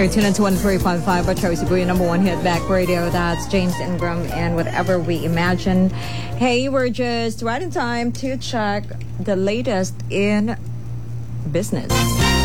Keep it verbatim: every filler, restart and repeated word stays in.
You're tuned into one three five five Metro Cebu, your number one hit back radio. That's James Ingram and Whatever We Imagine. Hey, we're just right in time to check the latest in business.